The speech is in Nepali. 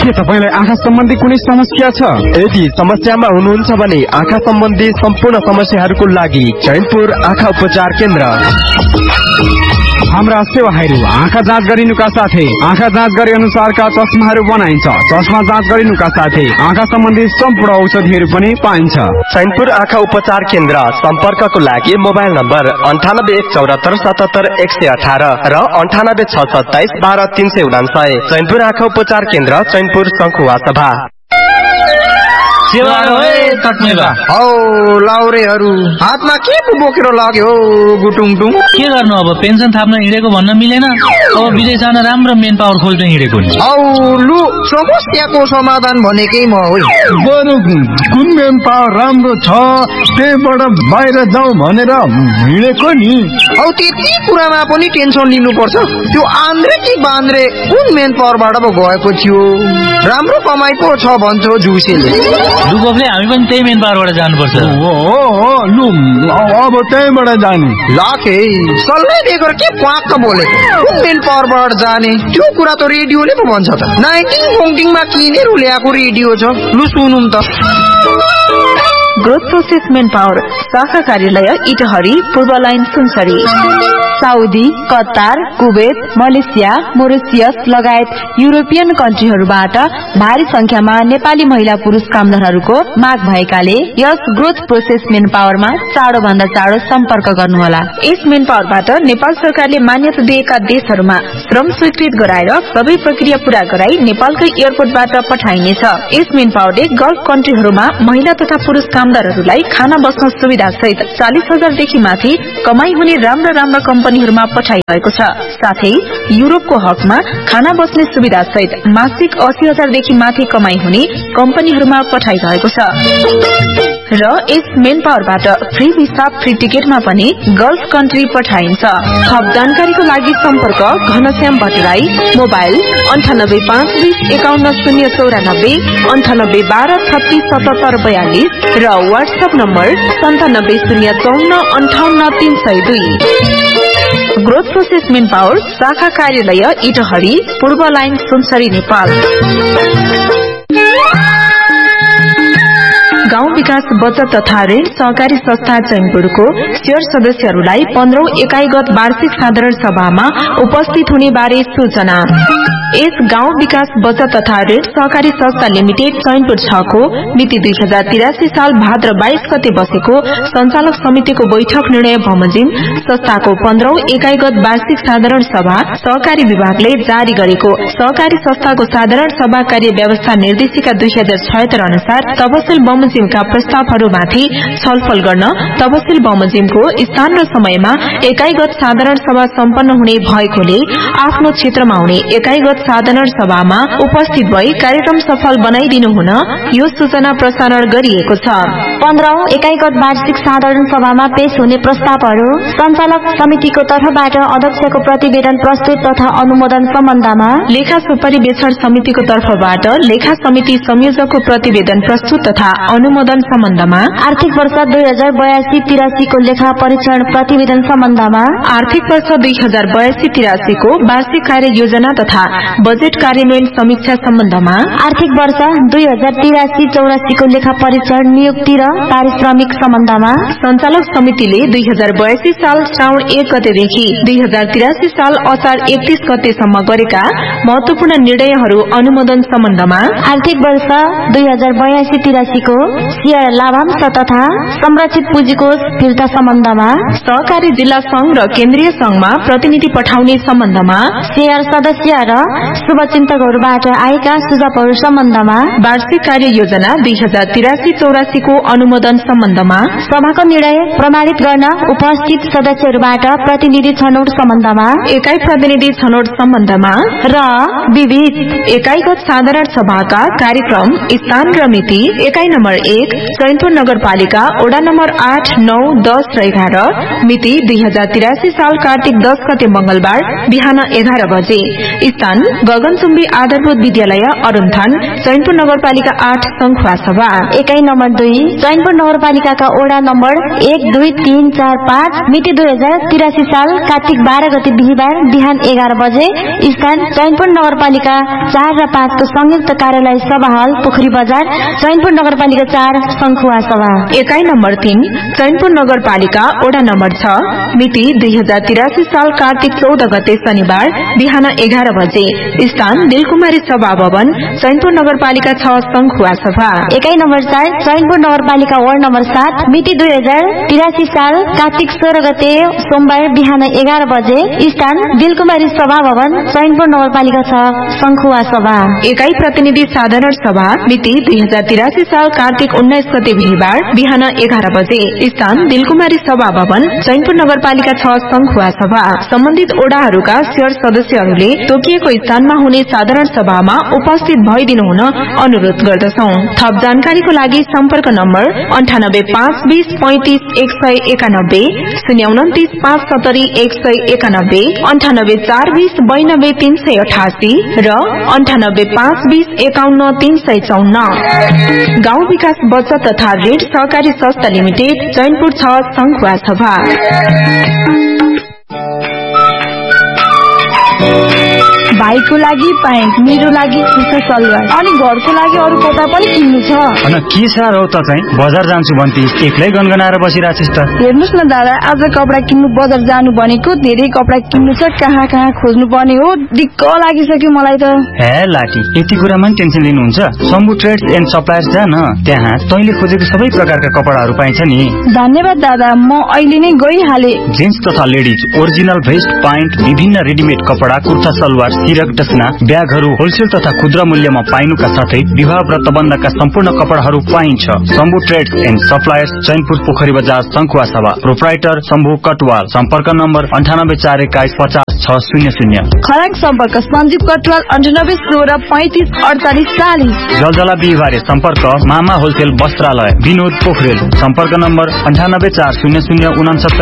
के तपाईलाई आँखा सम्बन्धी कुनै समस्या छ? यदि समस्यामा हुनुहुन्छ भने आँखा सम्बन्धी सम्पूर्ण समस्याहरूको लागि चैनपुर आँखा उपचार केन्द्र। हाम्रा सेवाहरू आँखा जाँच गरिनुका साथै आँखा जाँच गरे अनुसारका चस्माहरू बनाइन्छ। चस्मा जाँच गरिनुका साथै आँखा सम्बन्धी सम्पूर्ण औषधिहरू पनि पाइन्छ। चैनपुर आँखा उपचार केन्द्र सम्पर्कको लागि मोबाइल नम्बर 9814770118 र 9867212349। चैनपुर आँखा उपचार केन्द्र, चैनपुर शङ्खुवा सभा। लाउरेहरू हातमा के पो बोकेर लाग्यो गुटुङटुङ? के गर्नु अब, पेन्सन थाप्न हिँडेको भन्न मिलेन। अब विदेश जान राम्रो मेन पावर खोज्न हिँडेको नि। लु समस्याको समाधान भनेकै म हो। बरु कुन मेन पावर राम्रो छ त्यहीबाट बाहिर जाउँ भनेर हिँडेको नि। त्यति कुरामा पनि टेन्सन लिनुपर्छ? त्यो आन्द्रे कि बान्द्रे कुन मेन पावरबाट पो गएको थियो? राम्रो कमाइ पो छ भन्छ जुसेले। लुबले हामी पनि त्यही मेन पावरबाट जानुपर्छ। लु अब त्यहीबाट जाने। लाखे सल्लाह दिएको के क्वाक्क बोलेको? कुन मेन पावरबाट जाने? त्यो कुरा त रेडियोले पो भन्छ त। 19 किनेर ल्याएको रेडियो छ। लु सुनौँ त। ग्रोथ प्रोसेस मेन पावर शाखा कार्यालय इटहरी, पूर्व line Sunsari. Saudi, Qatar, Kuwait, Malaysia, Mauritius लगायत युरोपियन कन्ट्रीहरूबाट भारी संख्यामा नेपाली महिला पुरुष कामदारहरूको माग भएकाले यस ग्रोथ प्रोसेस मेन पावरमा चाँडो भन्दा चाँडो सम्पर्क गर्नुहोला। यस मेन पावरबाट नेपाल सरकारले मान्यता दिएका देशहरूमा श्रम स्वीकृत गराएर सबै प्रक्रिया पूरा गराई नेपालकै एयरपोर्टबाट पठाइनेछ। यस मेन पावरले गल्फ कन्ट्रीहरूमा महिला तथा पुरुष कामदारहरूलाई खाना बस्न सुविधा सहित 40,000 देखि माथि कमाई हुने राम्रा कम्पनीहरूमा पठाइरहेको छ। साथै युरोपको हकमा खाना बस्ने सुविधा सहित मासिक 80,000 देखि माथि कमाई हुने कम्पनीहरूमा पठाइरहेको छ। र यस मेन पावरबाट फ्री भिसा, फ्री टिकटमा पनि गल्फ कन्ट्री पठाइन्छ। थप जानकारीको लागि सम्पर्क घनश्याम भट्टराई, मोबाइल 9852510094, 9812367742 र WhatsApp number 9705458302। Growth process main power शाखा कार्यालय इटहरी, पूर्व लाइन सुनसरी, नेपाल। गाउँ विकास बचत तथा ऋण सहकारी संस्था चैनपुरको शेयर सदस्यहरूलाई 15औं एकाइगत वार्षिक साधारण सभामा उपस्थित हुने बारे सूचना। यस गाउँ विकास बचत तथा ऋण सहकारी संस्था लिमिटेड चैनपुर 6 को मिति 2083 साल भाद्र 22 गते बसेको संचालक समितिको बैठक निर्णय बमोजिम संस्थाको 15औं एकाइगत वार्षिक साधारण सभा सहकारी विभागले जारी गरेको सहकारी संस्थाको साधारण सभा कार्य व्यवस्था निर्देशिका 2076 अनुसार तपसिल बमोजिमका प्रस्तावहरूमाथि छलफल गर्न तपसिल बमोजिमको स्थान र समयमा एकाइगत साधारण सभा सम्पन्न हुने भएकोले आफ्नो क्षेत्रमा हुने एकाइगत साधारण सभामा उपस्थित भई कार्यक्रम सफल बनाइदिनु हुन यो सूचना प्रसारण गरिएको छ। 15औं एकाइगत वार्षिक साधारण सभामा पेश हुने प्रस्तावहरू सञ्चालक समितिको तर्फबाट अध्यक्षको प्रतिवेदन प्रस्तुत तथा अनुमोदन सम्बन्धमा लेखा सुपरिवेक्षण समितिको तर्फबाट लेखा समिति संयोजकको प्रतिवेदन प्रस्तुत तथा अनुमोदन सम्बन्धमा आर्थिक वर्ष 2082-83 को लेखा परीक्षण प्रतिवेदन सम्बन्धमा आर्थिक वर्ष 2082-83 को वार्षिक कार्य योजना तथा बजेट कार्यान्वयन समीक्षा सम्बन्धमा आर्थिक वर्ष 2083-84 को लेखा परीक्षण नियुक्ति र पारिश्रमिक सम्बन्धमा सञ्चालक समितिले 2082 साल श्रावण 1 गतेदेखि 2083 साल असार 31 गतेसम्म गरेका महत्वपूर्ण निर्णयहरू अनुमोदन सम्बन्धमा आर्थिक वर्ष 2082-83 को शेयर लाभांश तथा संरक्षित पुँजीकोष फिर्ता सम्बन्धमा सहकारी जिल्ला संघ र केन्द्रीय संघमा प्रतिनिधि पठाउने सम्बन्धमा शेयर सदस्य र शुभचिन्तकहरूबाट आएका सुझावहरू सम्बन्धमा वार्षिक कार्य योजना 2083-84 को अनुमोदन सम्बन्धमा सभाको निर्णय प्रमाणित गर्न उपस्थित सदस्यहरूबाट प्रतिनिधि छनौट सम्बन्धमा एकाइ प्रतिनिधि छनौट सम्बन्धमा र विविध एकाइगत साधारण सभाका कार्यक्रम स्थान र मिति एकाइ नम्बर 1 चैनपुर नगरपालिका वडा नम्बर 8, 9, 10 र 11 मिति 2083 साल कार्तिक 10 गते मंगलबार बिहान 11 बजे। स्थान गगनचुम्बी आधारभूत विद्यालय अरुणथान चैनपुर नगरपालिका 8 संखुवा सभा। एकाइ नम्बर 2 चैनपुर नगरपालिकाका वडा नम्बर 1, 2, 3, 4, 5 मिति 2083 साल कार्तिक 12 गते बिहीबार बिहान 11 बजे। स्थान चैनपुर नगरपालिका 4 र 5 को संयुक्त कार्यालय सभा हल पोखरी बजार चैनपुर नगरपालिका 4 संखुवा सभा। एकाइ नम्बर 3 चैनपुर नगरपालिका वडा नम्बर 6 मिति 2083 साल कार्तिक 14 गते शनिबार बिहान 11 बजे। स्थान दिलकुमारी सभा भवन चैनपुर नगरपालिका 6 संखुवा सभा। एकाइ नम्बर 4 चैनपुर नगरपालिका वार्ड नम्बर 7 मिति 2083 साल कार्तिक 16 गते सोमबार बिहान 11 बजे। स्थान दिलकुमारी सभा भवन चैनपुर नगरपालिका 6 संखुवा सभा। एकाइ प्रतिनिधि साधारण सभा मिति 2083 साल कार्तिक 19 गते बिहीबार बिहान 11 बजे। स्थान दिलकुमारी सभा भवन चैनपुर नगरपालिका 6 संखुवा सभा। सम्बन्धित ओडाहरूका शेयर सदस्यहरूले तोकिएको स्थानमा हुने साधारण सभामा उपस्थित भइदिनु हुन अनुरोध गर्दछौ। थप जानकारीको लागि सम्पर्क नम्बर 9852 35 191 029 570 191 98 420 92 388 र 98 520 51 354। गाउँ विकास बचत तथा ऋण सहकारी संस्था लिमिटेड चैनपुर 6 संखुवा सभा। भाइको लागि प्यान्ट, मेरो लागि कुर्ता सलवार अनि घरको लागि अरू कपडा पनि किन्नु छ। अनि के साह्रो हो त चाहिँ बजार जान्छु भन्ती एक्लै गनगनाएर बसिरहेछिस् त। हेर्नुस् न दादा, आज कपडा किन्नु बजार जानु भनेको धेरै कपडा किन्नु छ, कहाँ कहाँ खोज्नु पर्ने हो, दिक्क लागिसक्यो मलाई त। हे लाठी, यति कुरामा नि टेन्सन लिनुहुन्छ? शम्भु ट्रेड्स एन्ड सप्लायर्स जा न, त्यहाँ तैँले खोजेको सबै प्रकारका कपडाहरू पाइन्छ नि। धन्यवाद दादा, म अहिले नै गइहाले। जेन्ट्स तथा लेडिज ओरिजिनल भेस्ट, प्यान्ट, विभिन्न रेडिमेड कपडा, कुर्ता सलवार, सिरक डसना, ब्यागहरू होलसेल तथा खुद्रा मूल्यमा पाइनुका साथै विवाह व्रतबन्धका सम्पूर्ण कपडाहरू पाइन्छ। Shambhu trades and suppliers Chainpur पोखरी बजार संखुवा सभा। प्रोप्राइटर शम्भु कटवाल। सम्पर्क नम्बर 9841 50 600। खराक सम्पर्क सञ्जीव कटवाल 98 16 35 48 40। जलजला बिहिबारे सम्पर्क मामा होलसेल वस्त्रालय विनोद पोखरेल। सम्पर्क नम्बर 98 400 69